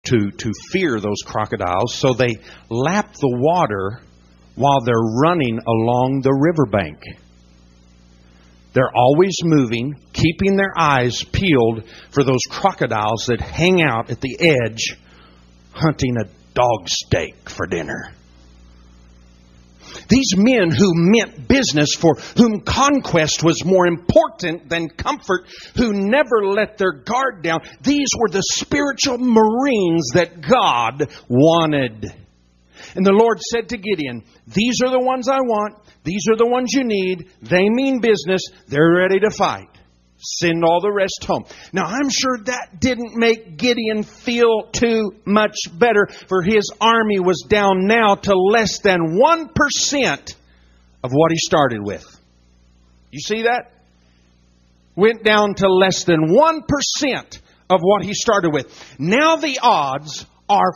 to fear those crocodiles, so they lap the water while they're running along the riverbank. They're always moving, keeping their eyes peeled for those crocodiles that hang out at the edge, hunting a dog steak for dinner. These men who meant business, for whom conquest was more important than comfort, who never let their guard down, these were the spiritual Marines that God wanted. And the Lord said to Gideon, these are the ones I want. These are the ones you need. They mean business. They're ready to fight. Send all the rest home. Now, I'm sure that didn't make Gideon feel too much better, for his army was down now to less than 1% of what he started with. You see that? Went down to less than 1% of what he started with. Now the odds are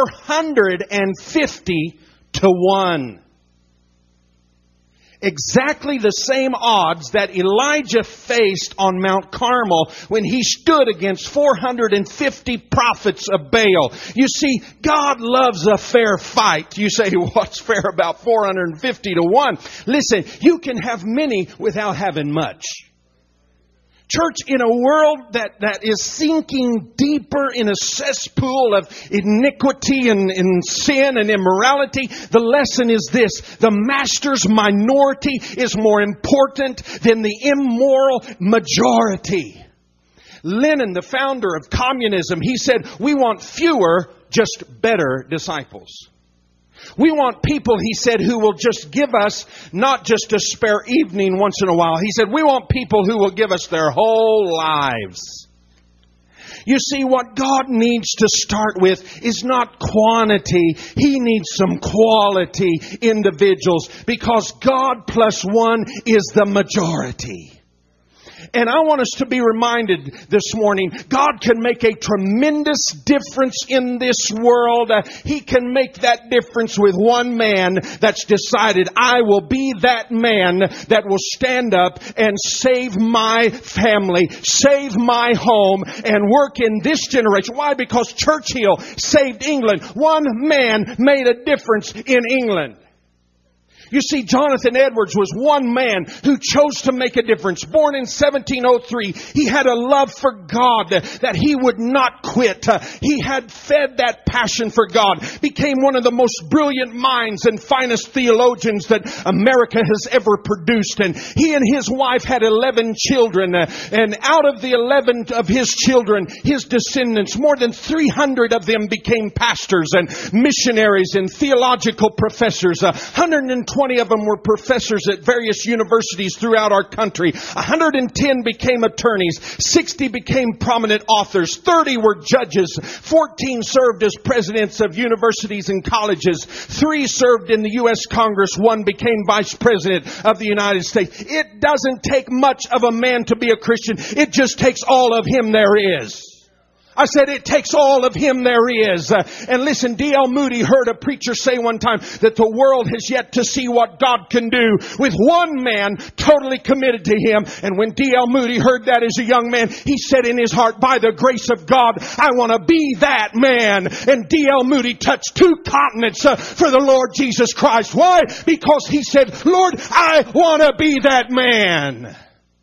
450 to 1. Exactly the same odds that Elijah faced on Mount Carmel when he stood against 450 prophets of Baal. You see, God loves a fair fight. You say, what's fair about 450 to 1? Listen, you can have many without having much. Church, in a world that is sinking deeper in a cesspool of iniquity and sin and immorality, the lesson is this: the master's minority is more important than the immoral majority. Lenin, the founder of communism, he said, we want fewer, just better disciples. We want people, he said, who will just give us not just a spare evening once in a while. He said, we want people who will give us their whole lives. You see, what God needs to start with is not quantity. He needs some quality individuals, because God plus one is the majority. And I want us to be reminded this morning, God can make a tremendous difference in this world. He can make that difference with one man that's decided, I will be that man that will stand up and save my family, save my home, and work in this generation. Why? Because Churchill saved England. One man made a difference in England. You see, Jonathan Edwards was one man who chose to make a difference. Born in 1703, he had a love for God that he would not quit. He had fed that passion for God. Became one of the most brilliant minds and finest theologians that America has ever produced. And he and his wife had 11 children. And out of the 11 of his children, his descendants, more than 300 of them became pastors and missionaries and theological professors. 120 of them were professors at various universities throughout our country. 110 became attorneys. 60 became prominent authors. 30 were judges. 14 served as presidents of universities and colleges. 3 served in the U.S. Congress. 1 became vice president of the United States. It doesn't take much of a man to be a Christian. It just takes all of him there is. I said it takes all of him there is. And listen, D.L. Moody heard a preacher say one time that the world has yet to see what God can do with one man totally committed to Him. And when D.L. Moody heard that as a young man, he said in his heart, by the grace of God, I want to be that man. And D.L. Moody touched 2 continents for the Lord Jesus Christ. Why? Because he said, Lord, I want to be that man.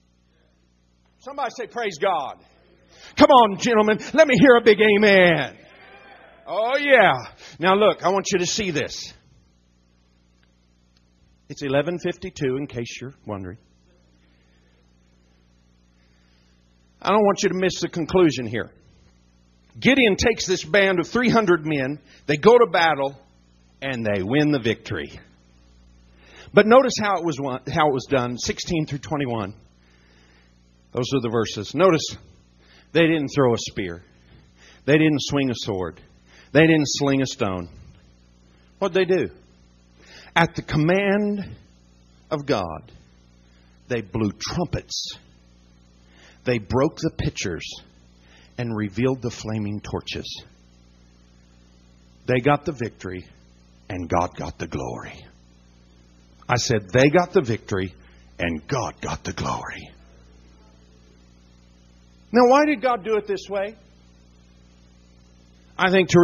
Somebody say, praise God. Come on, gentlemen. Let me hear a big amen. Oh, yeah. Now, look, I want you to see this. It's 11:52, in case you're wondering. I don't want you to miss the conclusion here. Gideon takes this band of 300 men. They go to battle, and they win the victory. But notice how it was done, 16 through 21. Those are the verses. Notice, they didn't throw a spear. They didn't swing a sword. They didn't sling a stone. What'd they do? At the command of God, they blew trumpets. They broke the pitchers and revealed the flaming torches. They got the victory and God got the glory. I said they got the victory and God got the glory. Now, why did God do it this way? I think to